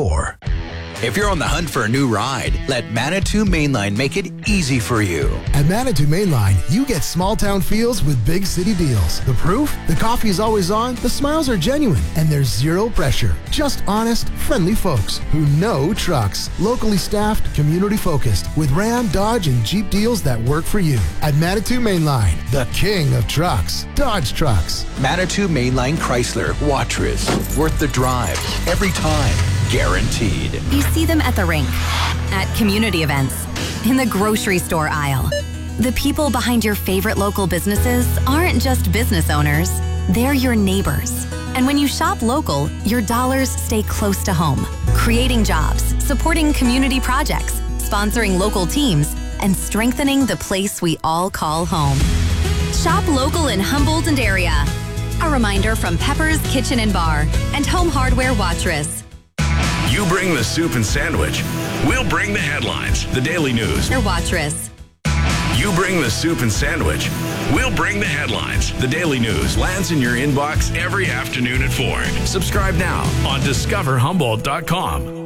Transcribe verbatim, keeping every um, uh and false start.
four. If you're on the hunt for a new ride, let Manitou Mainline make it easy for you. At Manitou Mainline, you get small town feels with big city deals. The proof? The coffee is always on, the smiles are genuine, and there's zero pressure. Just honest, friendly folks who know trucks. Locally staffed, community focused, with Ram, Dodge, and Jeep deals that work for you. At Manitou Mainline, the king of trucks. Dodge Trucks. Manitou Mainline Chrysler, Watrous. Worth the drive. Every time. Guaranteed. You see them at the rink, at community events, in the grocery store aisle. The people behind your favorite local businesses aren't just business owners, they're your neighbors. And when you shop local, your dollars stay close to home, creating jobs, supporting community projects, sponsoring local teams, and strengthening the place we all call home. Shop local in Humboldt and area. A reminder from Pepper's Kitchen and Bar and Home Hardware Watrous. You bring the soup and sandwich. We'll bring the headlines, the daily news. Or Watrous. You bring the soup and sandwich. We'll bring the headlines, the daily news. Lands in your inbox every afternoon at four. Subscribe now on discover humboldt dot com.